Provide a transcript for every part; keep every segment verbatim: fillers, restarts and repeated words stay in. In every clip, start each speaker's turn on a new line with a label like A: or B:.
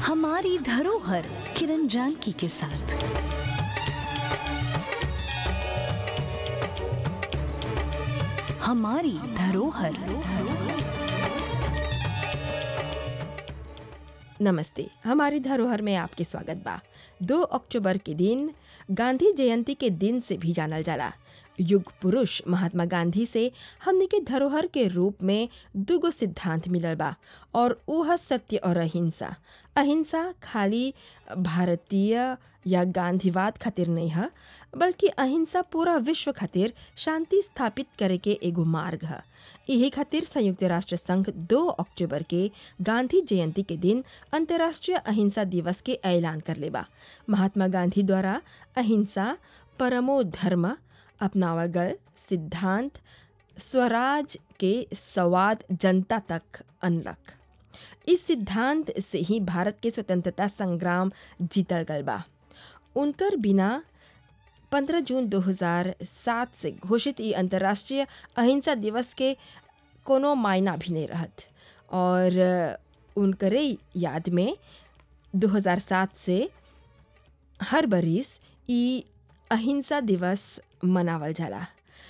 A: हमारी धरोहर किरण जानकी के साथ। हमारी धरोहर।
B: नमस्ते, हमारी धरोहर में आपके स्वागत बा। दो अक्टूबर के दिन गांधी जयंती के दिन से भी जानल जाला। युग पुरुष महात्मा गांधी से हमनी के धरोहर के रूप में दुगो सिद्धांत मिलल बा और वह सत्य और अहिंसा। अहिंसा खाली भारतीय या गांधीवाद खातिर नहीं है, बल्कि अहिंसा पूरा विश्व खातिर शांति स्थापित करे के एगो मार्ग है। यही खातिर संयुक्त राष्ट्र संघ दो अक्टूबर के गांधी जयंती के दिन अंतर्राष्ट्रीय अहिंसा दिवस के ऐलान कर लेबा। महात्मा गांधी द्वारा अहिंसा परमो धर्म अपनावल गल सिद्धांत स्वराज के स्वाद जनता तक अनलक। इस सिद्धांत से ही भारत के स्वतंत्रता संग्राम जीतल गल बा। उनकर बिना पंद्रह जून दो हज़ार सात से घोषित ये अंतर्राष्ट्रीय अहिंसा दिवस के कोनो मायना भी नहीं रहत। और उनकरे याद में दो हज़ार सात से हर बरिस ई अहिंसा दिवस मनावल जाला।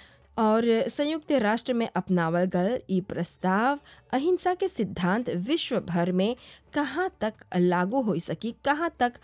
B: और संयुक्त राष्ट्र में अपनावल गल ई प्रस्ताव अहिंसा के सिद्धांत विश्व भर में कहाँ तक लागू हो सकी, कहाँ तक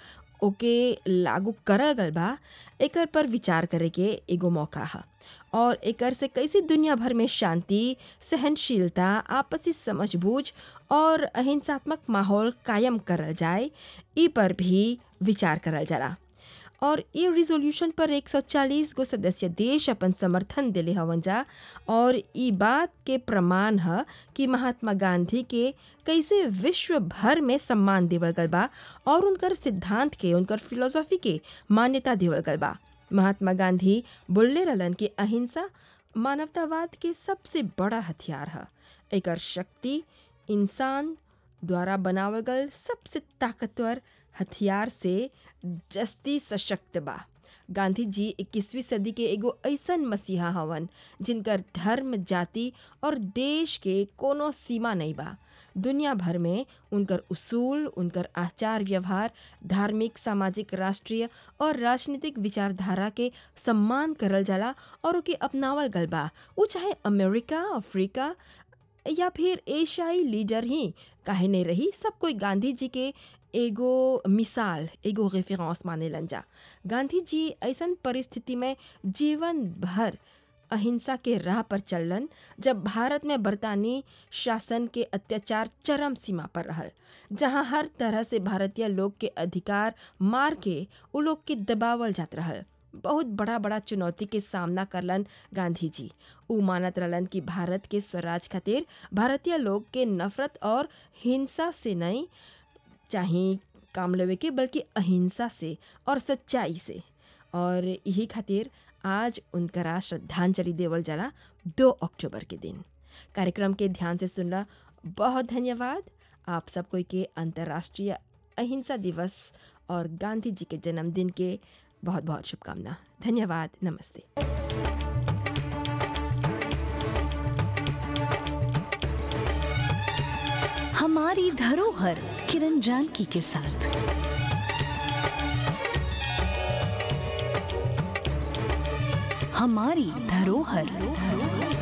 B: ओके लागू करल गल बा, एकर पर विचार करे के एगो मौका है। और एकर से कैसे दुनिया भर में शांति, सहनशीलता, आपसी समझबूझ और अहिंसात्मक माहौल कायम करल जाए, ई पर भी विचार करल जाला। और ये रिजोल्यूशन पर एक सौ चालीस गो सदस्य देश अपन समर्थन दिले हवन जा। और ई बात के प्रमाण है कि महात्मा गांधी के कैसे विश्व भर में सम्मान देवल गल बा और उनकर सिद्धांत के, उनकर फिलोसॉफी के मान्यता देवल गल बा। महात्मा गांधी बोलले रहलन कि अहिंसा मानवतावाद के सबसे बड़ा हथियार है। एकर शक्ति इंसान द्वारा बनावल गल सबसे ताकतवर हथियार से जस्ती सशक्त बा। गांधी जी इक्कीसवीं सदी के एगो ऐसन मसीहा हवन जिनकर धर्म, जाति और देश के कोनो सीमा नहीं बा। दुनिया भर में उनकर उसूल, उनकर आचार व्यवहार, धार्मिक, सामाजिक, राष्ट्रीय और राजनीतिक विचारधारा के सम्मान करल जाला और ओके अपनावल गल बा। वो चाहे अमेरिका, अफ्रीका या फिर एशियाई लीडर ही काहे नहीं रही, सब कोई गांधी जी के एगो मिसाल, एगो रेफरेंस माने लंजा। गांधी जी ऐसन परिस्थिति में जीवन भर अहिंसा के राह पर चलन जब भारत में बरतानी शासन के अत्याचार चरम सीमा पर रहल, जहां हर तरह से भारतीय लोग के अधिकार मार के उ लोग के दबावल जात रहल। बहुत बड़ा बड़ा चुनौती के सामना करलन गांधी जी। उ मानत रहलन कि भारत के स्वराज खातिर भारतीय लोग के नफरत और हिंसा से नहीं चाहे काम लेवे के, बल्कि अहिंसा से और सच्चाई से। और यही खातिर आज उनकरा श्रद्धांजलि देवल जाला दो अक्टूबर के दिन। कार्यक्रम के ध्यान से सुनला बहुत धन्यवाद। आप सब कोई के अंतर्राष्ट्रीय अहिंसा दिवस और गांधी जी के जन्मदिन के बहुत बहुत शुभकामना। धन्यवाद, नमस्ते।
A: हमारी धरोहर किरण जानकी के साथ। हमारी धरोहर।